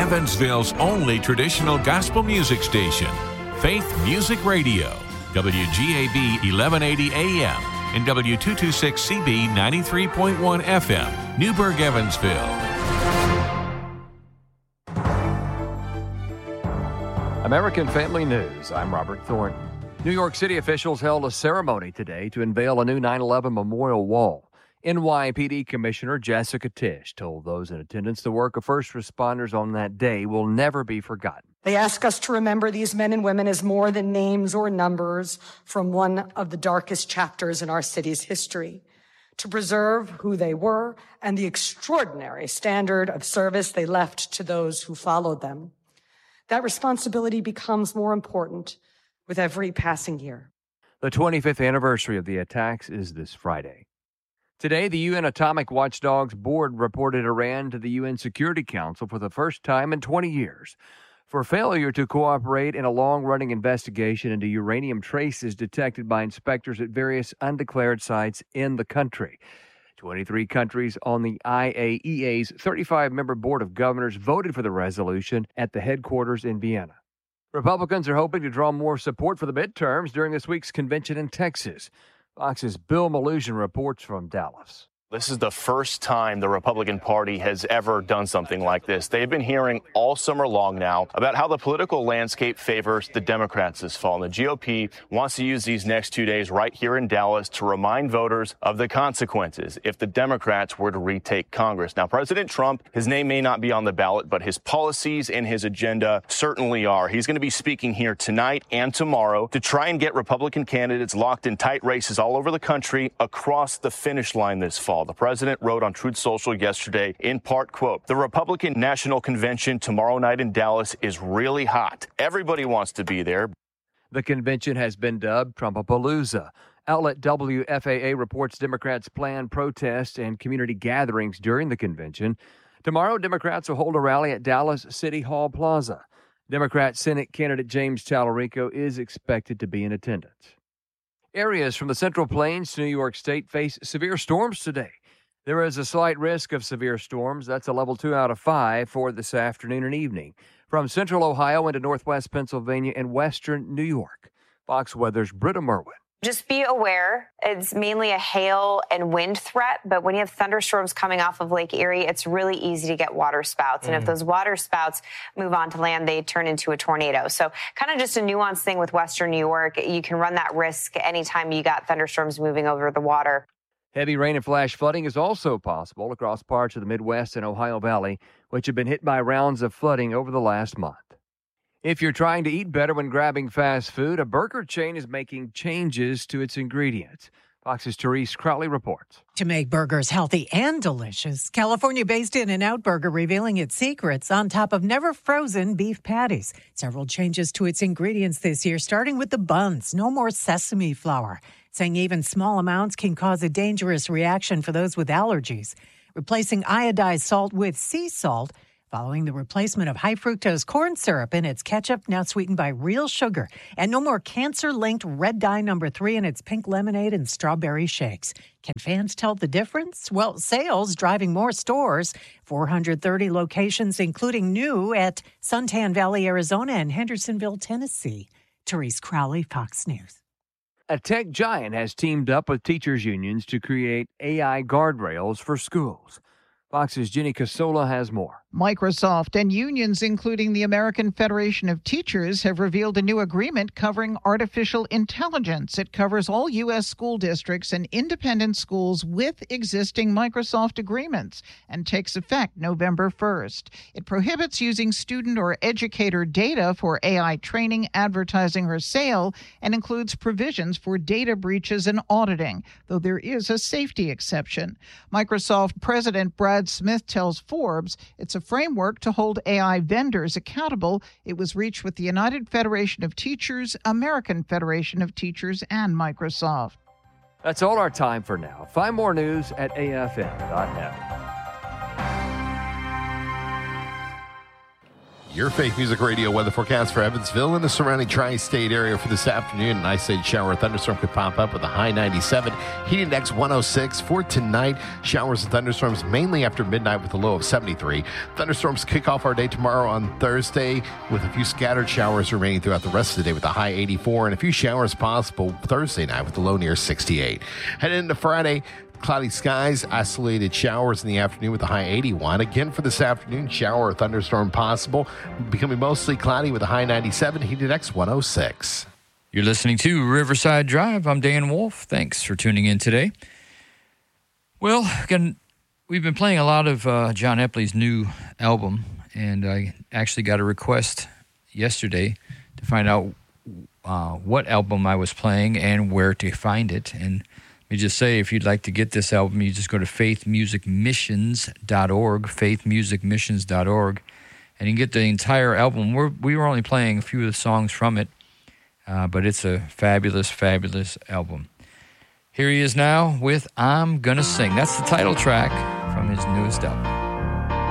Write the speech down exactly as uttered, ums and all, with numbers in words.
Evansville's only traditional gospel music station, Faith Music Radio, W G A B eleven eighty A M and W two twenty-six C B ninety-three point one F M, Newburgh, Evansville. American Family News. I'm Robert Thornton. New York City officials held a ceremony today to unveil a new nine eleven memorial wall. N Y P D Commissioner Jessica Tisch told those in attendance the work of first responders on that day will never be forgotten. They ask us to remember these men and women as more than names or numbers from one of the darkest chapters in our city's history, to preserve who they were and the extraordinary standard of service they left to those who followed them. That responsibility becomes more important with every passing year. The twenty-fifth anniversary of the attacks is this Friday. Today, the U N Atomic Watchdog's board reported Iran to the U N Security Council for the first time in twenty years for failure to cooperate in a long-running investigation into uranium traces detected by inspectors at various undeclared sites in the country. twenty-three countries on the I A E A's thirty-five member Board of Governors voted for the resolution at the headquarters in Vienna. Republicans are hoping to draw more support for the midterms during this week's convention in Texas. Fox's Bill Maluzhin reports from Dallas. This is the first time the Republican Party has ever done something like this. They've been hearing all summer long now about how the political landscape favors the Democrats this fall. And the G O P wants to use these next two days right here in Dallas to remind voters of the consequences if the Democrats were to retake Congress. Now, President Trump, his name may not be on the ballot, but his policies and his agenda certainly are. He's going to be speaking here tonight and tomorrow to try and get Republican candidates locked in tight races all over the country across the finish line this fall. The president wrote on Truth Social yesterday, in part, quote, "The Republican National Convention tomorrow night in Dallas is really hot. Everybody wants to be there." The convention has been dubbed Trumpapalooza. Outlet W F A A reports Democrats plan protests and community gatherings during the convention. Tomorrow, Democrats will hold a rally at Dallas City Hall Plaza. Democrat Senate candidate James Talarico is expected to be in attendance. Areas from the Central Plains to New York State face severe storms today. There is a slight risk of severe storms. That's a level two out of five for this afternoon and evening. From central Ohio into northwest Pennsylvania and western New York. Fox Weather's Britta Merwin. Just be aware, it's mainly a hail and wind threat, but when you have thunderstorms coming off of Lake Erie, it's really easy to get water spouts. Mm. And if those water spouts move on to land, they turn into a tornado. So kind of just a nuanced thing with western New York. You can run that risk anytime you got thunderstorms moving over the water. Heavy rain and flash flooding is also possible across parts of the Midwest and Ohio Valley, which have been hit by rounds of flooding over the last month. If you're trying to eat better when grabbing fast food, a burger chain is making changes to its ingredients. Fox's Therese Crowley reports. To make burgers healthy and delicious, California-based In-N-Out Burger revealing its secrets on top of never-frozen beef patties. Several changes to its ingredients this year, starting with the buns. No more sesame flour, saying even small amounts can cause a dangerous reaction for those with allergies. Replacing iodized salt with sea salt, following the replacement of high-fructose corn syrup in its ketchup, now sweetened by real sugar. And no more cancer-linked red dye number three in its pink lemonade and strawberry shakes. Can fans tell the difference? Well, sales driving more stores. four hundred thirty locations, including new at Suntan Valley, Arizona, and Hendersonville, Tennessee. Therese Crowley, Fox News. A tech giant has teamed up with teachers' unions to create A I guardrails for schools. Fox's Jenny Casola has more. Microsoft and unions, including the American Federation of Teachers, have revealed a new agreement covering artificial intelligence. It covers all U S school districts and independent schools with existing Microsoft agreements and takes effect November first. It prohibits using student or educator data for A I training, advertising, or sale, and includes provisions for data breaches and auditing, though there is a safety exception. Microsoft President Brad Smith tells Forbes it's a framework to hold A I vendors accountable. It was reached with the United Federation of Teachers, American Federation of Teachers, and Microsoft. That's all our time for now. Find more news at A F M dot net. Your Faith Music Radio weather forecast for Evansville and the surrounding tri-state area for this afternoon. An isolated shower or thunderstorm could pop up with a high ninety-seven. Heat index one oh six. For tonight, showers and thunderstorms mainly after midnight with a low of seventy-three. Thunderstorms kick off our day tomorrow on Thursday with a few scattered showers remaining throughout the rest of the day with a high eighty-four and a few showers possible Thursday night with a low near sixty-eight. Heading into Friday, cloudy skies, isolated showers in the afternoon with a high eighty-one. Again for this afternoon, shower or thunderstorm possible, becoming mostly cloudy with a high ninety-seven, heat index one oh six. You're listening to Riverside Drive. I'm Dan Wolf. Thanks for tuning in today. Well, again, we've been playing a lot of uh, John Epley's new album, and I actually got a request yesterday to find out uh, what album I was playing and where to find it. And let me just say, if you'd like to get this album, you just go to faith music missions dot org, faith music missions dot org, and you can get the entire album. We're, we were only playing a few of the songs from it, uh, but it's a fabulous, fabulous album. Here he is now with I'm Gonna Sing. That's the title track from his newest album.